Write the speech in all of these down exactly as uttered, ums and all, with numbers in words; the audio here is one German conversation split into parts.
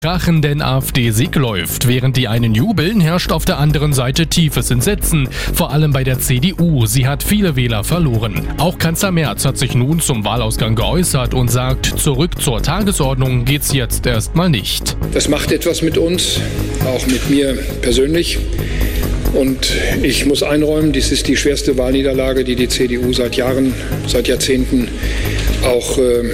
Krachenden AfD-Sieg läuft. Während die einen jubeln, herrscht auf der anderen Seite tiefes Entsetzen. Vor allem bei der C D U. Sie hat viele Wähler verloren. Auch Kanzler Merz hat sich nun zum Wahlausgang geäußert und sagt, zurück zur Tagesordnung geht's jetzt erstmal nicht. Das macht etwas mit uns, auch mit mir persönlich. Und ich muss einräumen, dies ist die schwerste Wahlniederlage, die die C D U seit Jahren, seit Jahrzehnten auch äh,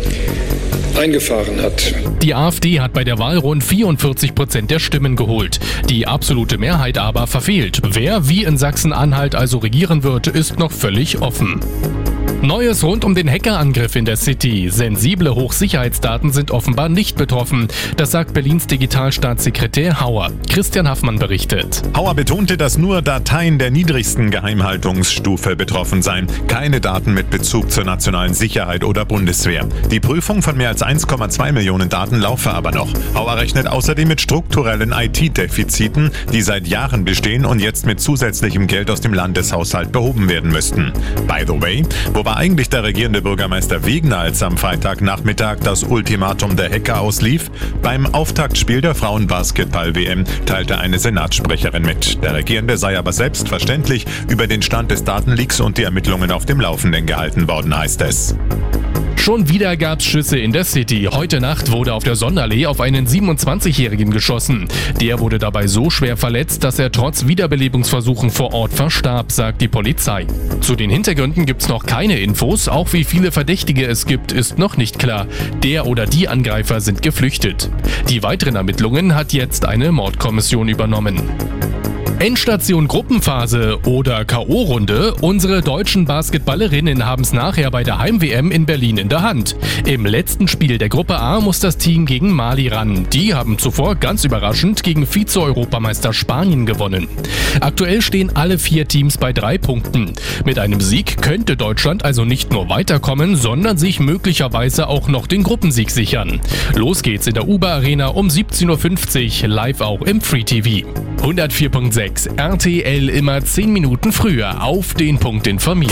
eingefahren hat. Die AfD hat bei der Wahl rund vierundvierzig Prozent der Stimmen geholt. Die absolute Mehrheit aber verfehlt. Wer wie in Sachsen-Anhalt also regieren wird, ist noch völlig offen. Neues rund um den Hackerangriff in der City. Sensible Hochsicherheitsdaten sind offenbar nicht betroffen. Das sagt Berlins Digitalstaatssekretär Hauer. Christian Haffmann berichtet. Hauer betonte, dass nur Dateien der niedrigsten Geheimhaltungsstufe betroffen seien. Keine Daten mit Bezug zur nationalen Sicherheit oder Bundeswehr. Die Prüfung von mehr als eins Komma zwei Millionen Daten laufe aber noch. Hauer rechnet außerdem mit strukturellen I T-Defiziten, die seit Jahren bestehen und jetzt mit zusätzlichem Geld aus dem Landeshaushalt behoben werden müssten. By the way, wo war eigentlich der regierende Bürgermeister Wegener, als am Freitagnachmittag das Ultimatum der Hacker auslief? Beim Auftaktspiel der Frauenbasketball-W M teilte eine Senatssprecherin mit. Der Regierende sei aber selbstverständlich über den Stand des Datenleaks und die Ermittlungen auf dem Laufenden gehalten worden, heißt es. Schon wieder gab's Schüsse in der City. Heute Nacht wurde auf der Sonderallee auf einen siebenundzwanzigjährigen geschossen. Der wurde dabei so schwer verletzt, dass er trotz Wiederbelebungsversuchen vor Ort verstarb, sagt die Polizei. Zu den Hintergründen gibt's noch keine Infos. Auch wie viele Verdächtige es gibt, ist noch nicht klar. Der oder die Angreifer sind geflüchtet. Die weiteren Ermittlungen hat jetzt eine Mordkommission übernommen. Endstation Gruppenphase oder K O-Runde. Unsere deutschen Basketballerinnen haben es nachher bei der Heim-W M in Berlin in der Hand. Im letzten Spiel der Gruppe A muss das Team gegen Mali ran. Die haben zuvor ganz überraschend gegen Vize-Europameister Spanien gewonnen. Aktuell stehen alle vier Teams bei drei Punkten. Mit einem Sieg könnte Deutschland also nicht nur weiterkommen, sondern sich möglicherweise auch noch den Gruppensieg sichern. Los geht's in der U B A Arena um siebzehn Uhr fünfzig, live auch im Free-T V. hundertvier Komma sechs R T L immer zehn Minuten früher auf den Punkt informiert.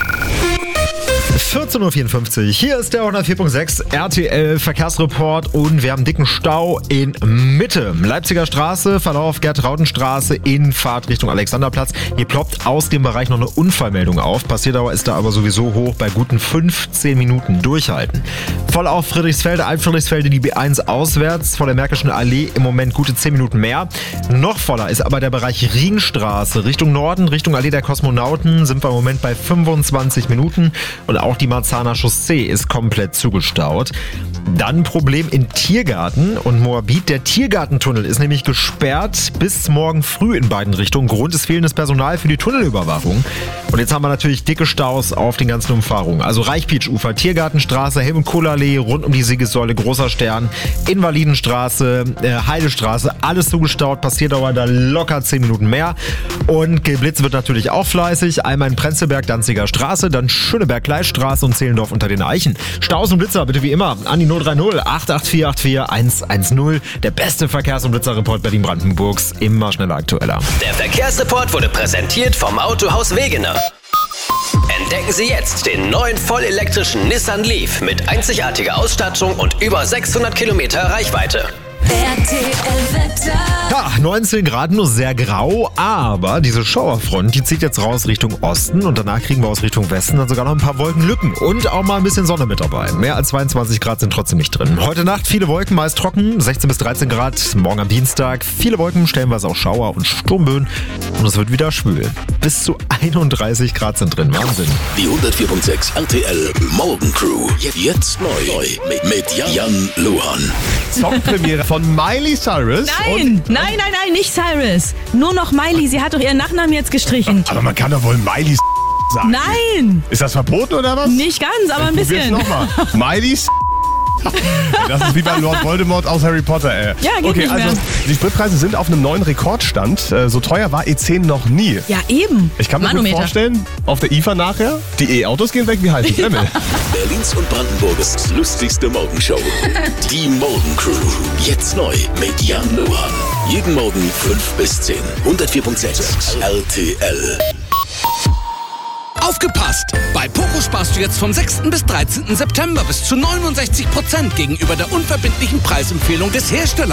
vierzehn Uhr vierundfünfzig, hier ist der hundertvier Komma sechs R T L Verkehrsreport und wir haben dicken Stau in Mitte. Leipziger Straße, Verlauf Gerd-Rauden-Straße in Fahrtrichtung Alexanderplatz. Hier ploppt aus dem Bereich noch eine Unfallmeldung auf. Passierdauer ist da aber sowieso hoch, bei guten fünfzehn Minuten durchhalten. Voll auf Friedrichsfelde, Altfriedrichsfelde die B eins auswärts, vor der Märkischen Allee im Moment gute zehn Minuten mehr. Noch voller ist aber der Bereich Rienstraße. Richtung Norden, Richtung Allee der Kosmonauten sind wir im Moment bei fünfundzwanzig Minuten und auch die Marzahner Chaussee ist komplett zugestaut. Dann Problem in Tiergarten und Moabit. Der Tiergartentunnel ist nämlich gesperrt bis morgen früh in beiden Richtungen. Grund ist fehlendes Personal für die Tunnelüberwachung. Und jetzt haben wir natürlich dicke Staus auf den ganzen Umfahrungen. Also Reichpietsch-Ufer, Tiergartenstraße, Helmut-Kohl-Allee, rund um die Siegessäule, Großer Stern, Invalidenstraße, äh, Heidestraße, alles zugestaut. Passierdauer da locker zehn Minuten mehr. Und geblitzt wird natürlich auch fleißig. Einmal in Prenzlberg, Danziger Straße, dann Schöneberg-Gleisstraße und Zehlendorf unter den Eichen. Staus und Blitzer bitte wie immer an die null drei null acht acht vier acht vier eins eins null. Der beste Verkehrs- und Blitzerreport Berlin-Brandenburgs. Immer schneller, aktueller. Der Verkehrsreport wurde präsentiert vom Autohaus Wegener. Entdecken Sie jetzt den neuen vollelektrischen Nissan Leaf mit einzigartiger Ausstattung und über sechshundert Kilometer Reichweite. R T L-Wetter. Ja, neunzehn Grad, nur sehr grau, aber diese Schauerfront, die zieht jetzt raus Richtung Osten und danach kriegen wir aus Richtung Westen dann sogar noch ein paar Wolkenlücken und auch mal ein bisschen Sonne mit dabei. Mehr als zweiundzwanzig Grad sind trotzdem nicht drin. Heute Nacht viele Wolken, meist trocken, sechzehn bis dreizehn Grad. Morgen am Dienstag viele Wolken, stellenweise auch Schauer und Sturmböen und es wird wieder schwül. Bis zu einunddreißig Grad sind drin, Wahnsinn. Die hundertvier Komma sechs R T L Morgencrew, jetzt neu mit, mit Jan Luhan. Songpremiere von Miley Cyrus. Nein, und, nein, nein, nein, nicht Cyrus. Nur noch Miley. Sie hat doch ihren Nachnamen jetzt gestrichen. Aber man kann doch wohl Miley sagen. Nein. Ist das verboten oder was? Nicht ganz, aber ein bisschen. Nochmal. Miley Das ist wie bei Lord Voldemort aus Harry Potter, ey. Ja, geht okay, nicht also mehr. die Spritpreise sind auf einem neuen Rekordstand. So teuer war E zehn noch nie. Ja, eben. Ich kann mir gut Manometer. vorstellen, auf der I F A nachher, die E-Autos gehen weg wie heiße Semmel. Berlins und Brandenburgs lustigste Morgenshow. Die Morgencrew. Jetzt neu mit Jan Luhan. Jeden Morgen fünf bis zehn. hundertvier Komma sechs R T L. Aufgepasst! Bei Poco sparst du jetzt vom sechsten bis dreizehnten September bis zu neunundsechzig Prozent gegenüber der unverbindlichen Preisempfehlung des Herstellers.